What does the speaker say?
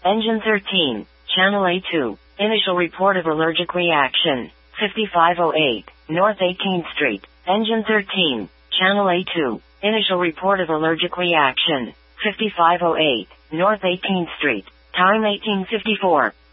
Engine 13, Channel A2, initial report of allergic reaction, 5508, North 18th Street. Engine 13, Channel A2, initial report of allergic reaction, 5508, North 18th Street. Time 1854.